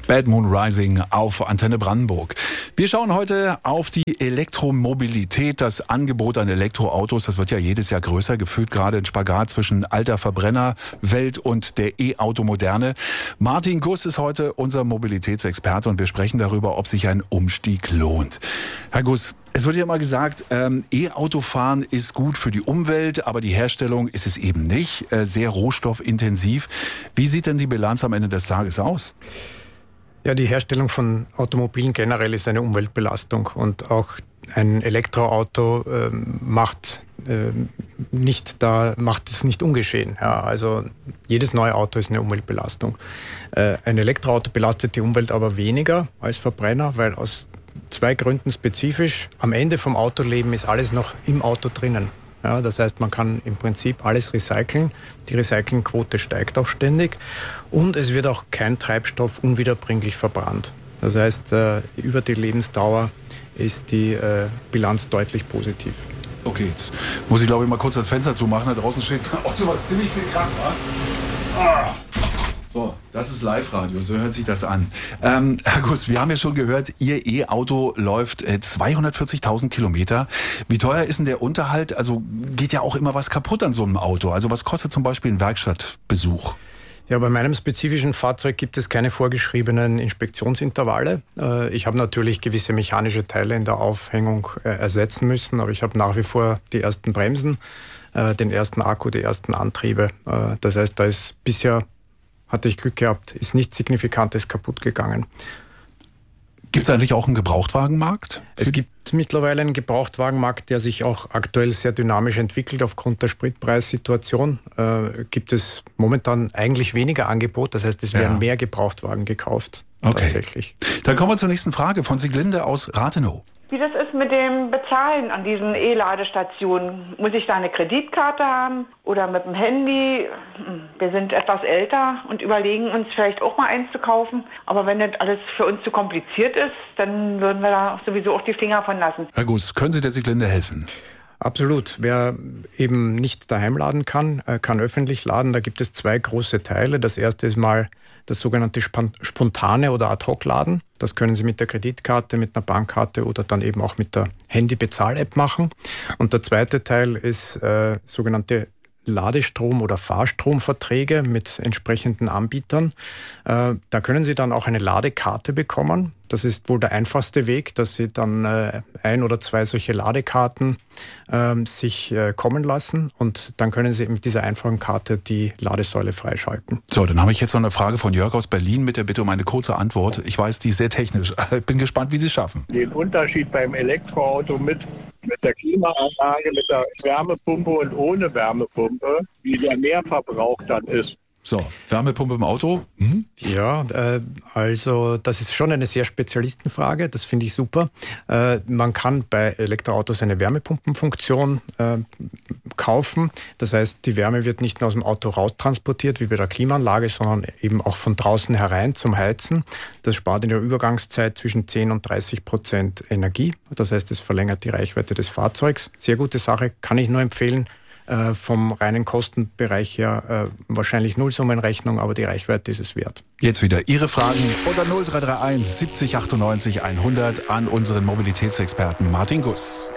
Bad Moon Rising auf Antenne Brandenburg. Wir schauen heute auf die Elektromobilität, das Angebot an Elektroautos. Das wird ja jedes Jahr größer, gefühlt gerade ein Spagat zwischen alter Verbrennerwelt und der E-Auto-Moderne. Martin Guss ist heute unser Mobilitätsexperte und wir sprechen darüber, ob sich ein Umstieg lohnt. Herr Guss, es wird ja immer gesagt, E-Autofahren ist gut für die Umwelt, aber die Herstellung ist es eben nicht, sehr rohstoffintensiv. Wie sieht denn die Bilanz am Ende des Tages aus? Ja, die Herstellung von Automobilen generell ist eine Umweltbelastung und auch ein Elektroauto macht es nicht ungeschehen. Ja, also jedes neue Auto ist eine Umweltbelastung. Ein Elektroauto belastet die Umwelt aber weniger als Verbrenner, weil aus zwei Gründen spezifisch. Am Ende vom Autoleben ist alles noch im Auto drinnen. Ja, das heißt, man kann im Prinzip alles recyceln. Die Recyclingquote steigt auch ständig und es wird auch kein Treibstoff unwiederbringlich verbrannt. Das heißt, über die Lebensdauer ist die Bilanz deutlich positiv. Okay, jetzt muss ich glaube ich mal kurz das Fenster zumachen. Da draußen steht ein Auto, was ziemlich viel Krach hat. So, das ist Live-Radio, so hört sich das an. Herr Guss, wir haben ja schon gehört, Ihr E-Auto läuft 240.000 Kilometer. Wie teuer ist denn der Unterhalt? Also geht ja auch immer was kaputt an so einem Auto. Also was kostet zum Beispiel ein Werkstattbesuch? Ja, bei meinem spezifischen Fahrzeug gibt es keine vorgeschriebenen Inspektionsintervalle. Ich habe natürlich gewisse mechanische Teile in der Aufhängung ersetzen müssen, aber ich habe nach wie vor die ersten Bremsen, den ersten Akku, die ersten Antriebe. Das heißt, da ist bisher, hatte ich Glück gehabt, ist nichts Signifikantes kaputt gegangen. Gibt es eigentlich auch einen Gebrauchtwagenmarkt? Es gibt mittlerweile einen Gebrauchtwagenmarkt, der sich auch aktuell sehr dynamisch entwickelt. Aufgrund der Spritpreissituation gibt es momentan eigentlich weniger Angebot. Das heißt, es werden mehr Gebrauchtwagen gekauft. Okay. Tatsächlich. Dann kommen wir zur nächsten Frage von Sieglinde aus Rathenow. Wie das ist mit dem Bezahlen an diesen E-Ladestationen. Muss ich da eine Kreditkarte haben oder mit dem Handy? Wir sind etwas älter und überlegen uns vielleicht auch mal eins zu kaufen. Aber wenn das alles für uns zu kompliziert ist, dann würden wir da sowieso auch die Finger von lassen. Herr Guss, können Sie der Sieglinde helfen? Absolut. Wer eben nicht daheim laden kann, kann öffentlich laden. Da gibt es zwei große Teile. Das erste ist mal das sogenannte spontane oder Ad-Hoc-Laden. Das können Sie mit der Kreditkarte, mit einer Bankkarte oder dann eben auch mit der Handy-Bezahl-App machen. Und der zweite Teil ist sogenannte Ladestrom- oder Fahrstromverträge mit entsprechenden Anbietern. Da können Sie dann auch eine Ladekarte bekommen. Das ist wohl der einfachste Weg, dass Sie dann ein oder zwei solche Ladekarten sich kommen lassen und dann können Sie mit dieser einfachen Karte die Ladesäule freischalten. So, dann habe ich jetzt noch eine Frage von Jörg aus Berlin mit der Bitte um eine kurze Antwort. Ich weiß, die ist sehr technisch. Ich bin gespannt, wie Sie es schaffen. Den Unterschied beim Elektroauto mit der Klimaanlage, mit der Wärmepumpe und ohne Wärmepumpe, wie der Mehrverbrauch dann ist. So, Wärmepumpe im Auto? Ja, also das ist schon eine sehr Spezialistenfrage, das finde ich super. Man kann bei Elektroautos eine Wärmepumpenfunktion kaufen. Das heißt, die Wärme wird nicht nur aus dem Auto raus transportiert, wie bei der Klimaanlage, sondern eben auch von draußen herein zum Heizen. Das spart in der Übergangszeit zwischen 10% und 30% Energie. Das heißt, es verlängert die Reichweite des Fahrzeugs. Sehr gute Sache, kann ich nur empfehlen. Vom reinen Kostenbereich her wahrscheinlich Nullsummenrechnung, aber die Reichweite ist es wert. Jetzt wieder Ihre Fragen unter 0331 70 98 100 an unseren Mobilitätsexperten Martin Guss.